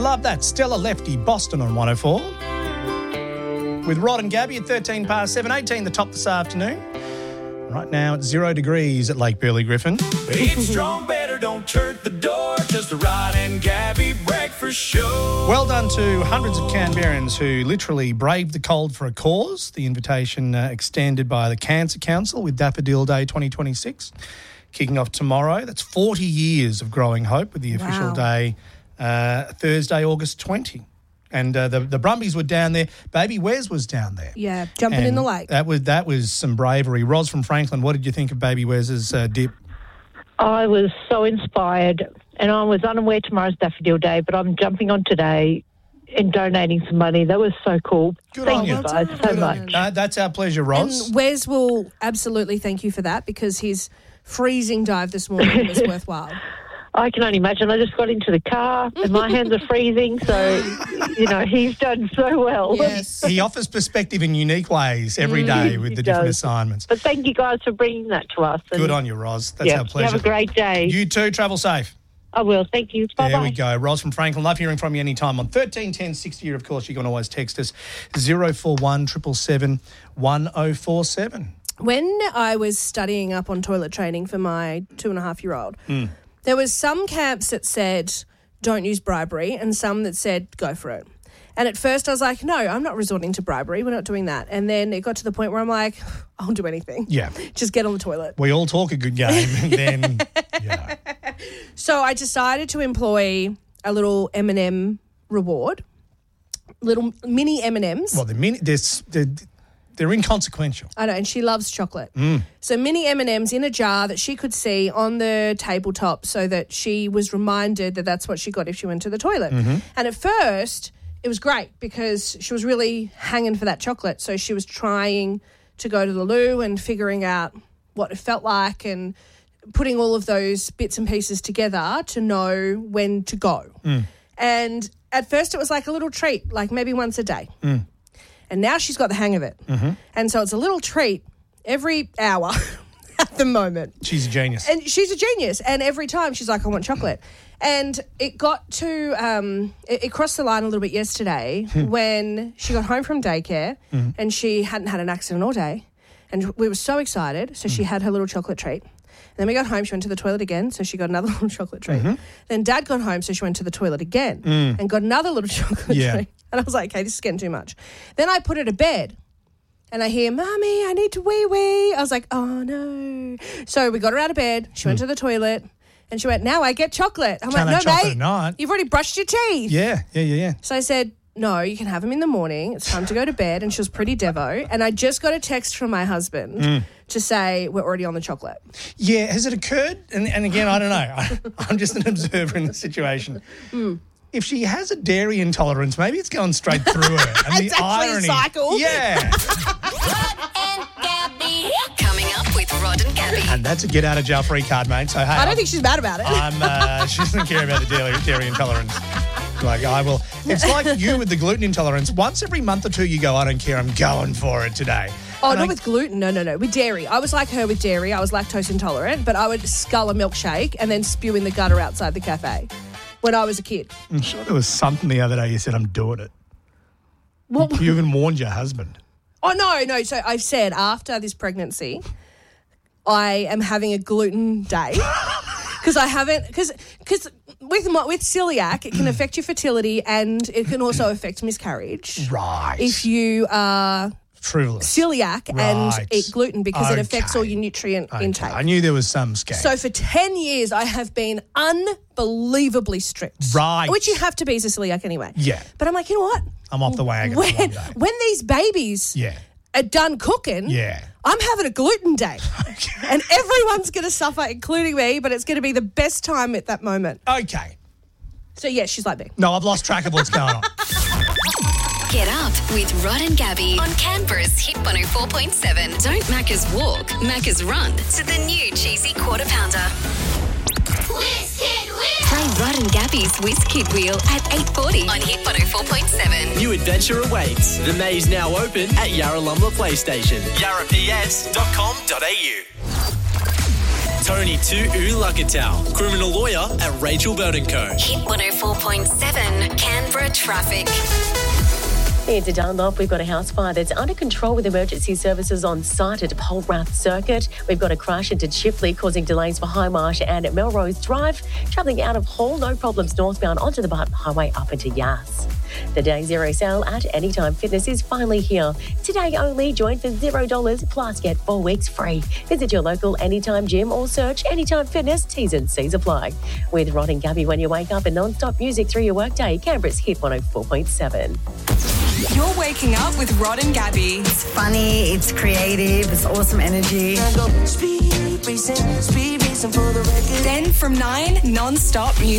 love that. Stella Lefty, Boston on 104. With Rod and Gabby at 13 past 7, 18 the top this afternoon. Right now it's 0 degrees at Lake Burley Griffin. Eat strong, better, don't hurt the door. Just a Rod and Gabby breakfast show. Well done to hundreds of Canberrans who literally braved the cold for a cause. The invitation extended by the Cancer Council with Daffodil Day 2026. Kicking off tomorrow. That's 40 years of growing hope with the official day Thursday, August 20. And the Brumbies were down there. Baby Wes was down there. Yeah, jumping in the lake. That was some bravery. Ros from Franklin, what did you think of Baby Wes's dip? I was so inspired, and I was unaware tomorrow's Daffodil Day, but I'm jumping on today and donating some money. That was so cool. Thank you guys so much. That's our pleasure, Ros. And Wes will absolutely thank you for that because his freezing dive this morning was worthwhile. I can only imagine. I just got into the car and my hands are freezing, so, he's done so well. Yes. He offers perspective in unique ways every day with the different assignments. But thank you guys for bringing that to us. Good on you, Ros. That's our pleasure. Have a great day. You too. Travel safe. I will. Thank you. Bye-bye. There we go. Ros from Franklin. Love hearing from you anytime on 13 10 60. Of course, you can always text us 041 777 1047. When I was studying up on toilet training for my 2.5-year-old, there was some camps that said don't use bribery and some that said go for it. And at first I was like, no, I'm not resorting to bribery. We're not doing that. And then it got to the point where I'm like, I'll do anything. Yeah. Just get on the toilet. We all talk a good game and then, So I decided to employ a little M&M reward, little mini M&Ms. Well, they're inconsequential. I know, and she loves chocolate. So mini M&Ms in a jar that she could see on the tabletop so that she was reminded that that's what she got if she went to the toilet. And at first, it was great because she was really hanging for that chocolate. So she was trying to go to the loo and figuring out what it felt like and putting all of those bits and pieces together to know when to go. And at first, it was like a little treat, like maybe once a day. And now she's got the hang of it. And so it's a little treat every hour at the moment. She's a genius. And she's a genius. And every time she's like, I want chocolate. And it got to, it crossed the line a little bit yesterday when she got home from daycare and she hadn't had an accident all day. And we were so excited. So she had her little chocolate treat. And then we got home, she went to the toilet again, so she got another little chocolate treat. Then Dad got home, so she went to the toilet again and got another little chocolate treat. And I was like, okay, this is getting too much. Then I put her to bed and I hear, Mommy, I need to wee-wee. I was like, oh, no. So we got her out of bed. She went to the toilet and she went, now I get chocolate. I'm Can't like, have no, chocolate mate, at night. you've already brushed your teeth. Yeah. So I said, no, you can have them in the morning. It's time to go to bed. And she was pretty devo. And I just got a text from my husband to say we're already on the chocolate. Yeah, has it occurred? And again, I don't know. I'm just an observer in the situation. If she has a dairy intolerance, maybe it's going straight through her. And It's the actually irony, a cycle. Yeah. Rod and Gabby. Coming up with Rod and Gabby. And that's a get out of jail free card, mate. So hey, I don't think she's mad about it. she doesn't care about the dairy intolerance. Like I will. It's like you with the gluten intolerance. Once every month or two, you go, I don't care. I'm going for it today. Oh, not with gluten. No. With dairy. I was like her with dairy. I was lactose intolerant, but I would scull a milkshake and then spew in the gutter outside the cafe when I was a kid. I'm sure there was something the other day you said, I'm doing it. What? You even warned your husband. Oh, no. So I've said after this pregnancy, I am having a gluten day because I haven't, because with celiac, it can affect your fertility and it can also affect miscarriage. Right. If you are frivolous celiac and eat gluten because it affects all your nutrient intake. I knew there was some scam. So for 10 years, I have been unbelievably strict. Right. Which you have to be as a celiac anyway. Yeah. But I'm like, you know what? I'm off the wagon for one day. When these babies are done cooking, I'm having a gluten day. And everyone's going to suffer, including me, but it's going to be the best time at that moment. Okay. So, yeah, she's like me. No, I've lost track of what's going on. Get up with Rod and Gabby on Canberra's Hit 104.7. Don't Macca's walk, Macca's run to the new cheesy quarter pounder. Whiz Kid Wheel! Play Rod and Gabby's Whiz Kid Wheel at 8:40 on Hit 104.7. New adventure awaits. The maze now open at Yarralumla PlayStation. yarraps.com.au. Tony to Ulakatau, criminal lawyer at Rachel Burton Co. Hit 104.7 Canberra traffic. Into Dunlop, we've got a house fire that's under control with emergency services on site at Polrath Circuit. We've got a crash into Chifley causing delays for Highmarsh and Melrose Drive. Travelling out of Hall, no problems northbound onto the Barton Highway up into Yass. The Day Zero sale at Anytime Fitness is finally here. Today only, join for $0 plus get 4 weeks free. Visit your local Anytime gym or search Anytime Fitness. T's and C's apply. With Rod and Gabby when you wake up and non-stop music through your workday, Canberra's Hit 104.7. You're waking up with Rod and Gabby. It's funny, it's creative, it's awesome energy. Then from 9, non-stop music.